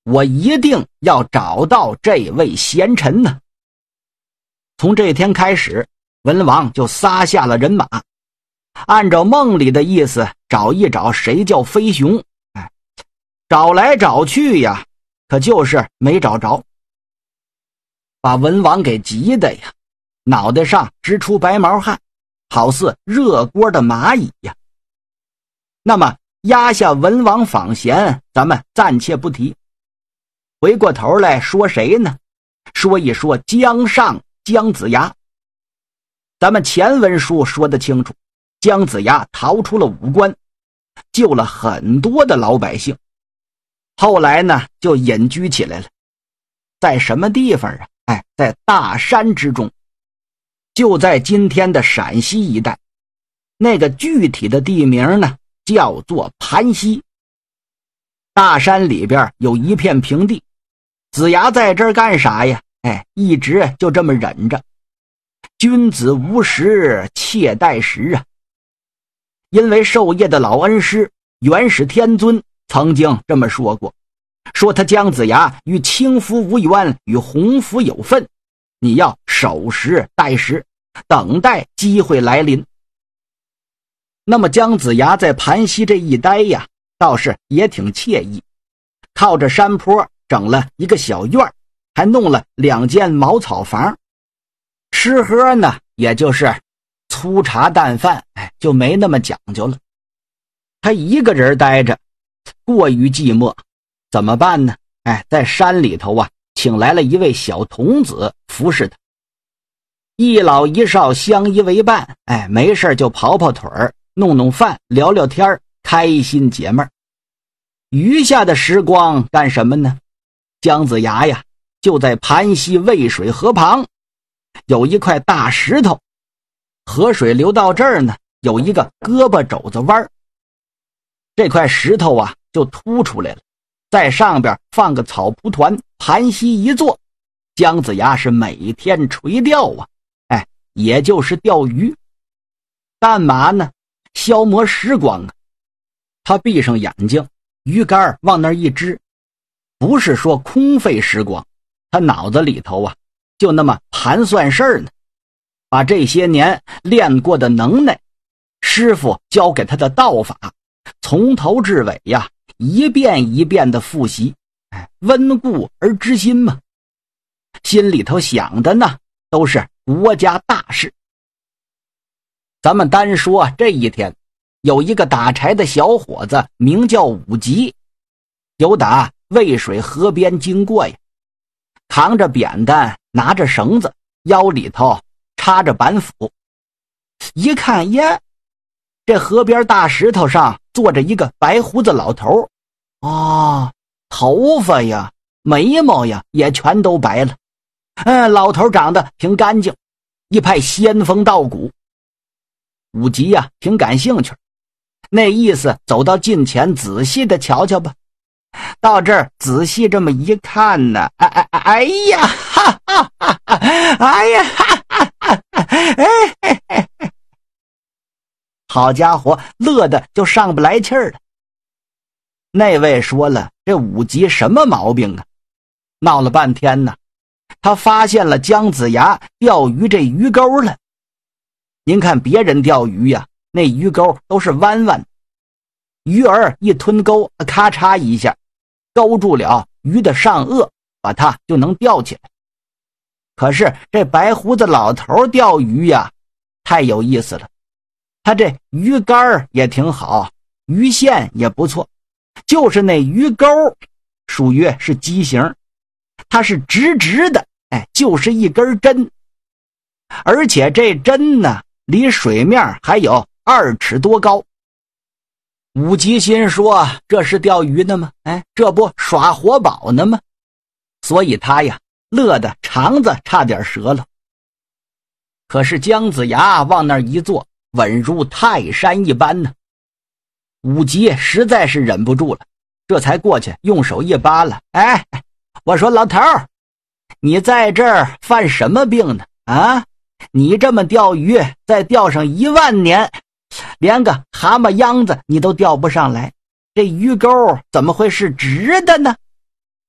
我一定要找到这位贤臣呢。从这天开始，文王就撒下了人马，按照梦里的意思找一找谁叫飞熊。找来找去呀，可就是没找着，把文王给急的呀，脑袋上直出白毛汗，好似热锅的蚂蚁呀。那么压下文王访贤，咱们暂且不提，回过头来说谁呢？说一说姜尚、姜子牙。咱们前文书说得清楚，姜子牙逃出了武关，救了很多的老百姓。后来呢，就隐居起来了，在什么地方啊？在大山之中，就在今天的陕西一带。那个具体的地名呢，叫做盘溪。大山里边有一片平地，子牙在这儿干啥呀？一直就这么忍着。君子无时，妾待时啊。因为授业的老恩师元始天尊曾经这么说过，说他姜子牙与轻浮无缘，与鸿福有份，你要守时待时，等待机会来临。那么姜子牙在盘溪这一待呀，倒是也挺惬意，靠着山坡整了一个小院，还弄了2间茅草房，吃喝呢也就是粗茶淡饭，就没那么讲究了。他一个人待着过于寂寞，怎么办呢？在山里头啊，请来了一位小童子服侍他，一老一少相依为伴，没事就跑跑腿儿，弄弄饭，聊聊天，开心解闷。余下的时光干什么呢？姜子牙呀，就在盘溪渭水河旁，有一块大石头，河水流到这儿呢，有一个胳膊肘子弯，这块石头啊就凸出来了，在上边放个草蒲团，盘膝一坐，姜子牙是每天垂钓啊，也就是钓鱼。干嘛呢？消磨时光啊。他闭上眼睛，鱼竿往那儿一支，不是说空费时光，他脑子里头啊就那么盘算事儿呢，把这些年练过的能耐，师傅教给他的道法，从头至尾呀，一遍一遍的复习，温故而知新嘛。心里头想的呢，都是国家大事。咱们单说这一天，有一个打柴的小伙子，名叫武吉，由打渭水河边经过呀，扛着扁担，拿着绳子，腰里头插着板斧。一看耶，这河边大石头上坐着一个白胡子老头，头发呀眉毛呀也全都白了，老头长得挺干净，一派仙风道骨。武吉呀挺感兴趣，那意思走到近前仔细的瞧瞧吧。到这儿仔细这么一看呢，哎呀哈哈哈哈，哎呀哈哈哈哈，好家伙，乐得就上不来气儿了。那位说了，这武吉什么毛病啊？闹了半天呢，他发现了姜子牙钓鱼这鱼钩了。您看别人钓鱼呀，那鱼钩都是弯弯的，鱼儿一吞钩，咔嚓一下勾住了鱼的上颚，把它就能钓起来。可是这白胡子老头钓鱼呀，太有意思了。他这鱼竿也挺好，鱼线也不错，就是那鱼钩属于是畸形，它是直直的，就是一根针，而且这针呢离水面还有2尺多高。武吉心说，这是钓鱼呢吗？这不耍活宝呢吗？所以他呀乐得肠子差点折了。可是姜子牙往那儿一坐，稳如泰山一般呢。武吉实在是忍不住了，这才过去用手一扒拉，我说老头儿，你在这儿犯什么病呢？你这么钓鱼，再钓上10000年，连个蛤蟆秧子你都钓不上来，这鱼钩怎么会是直的呢？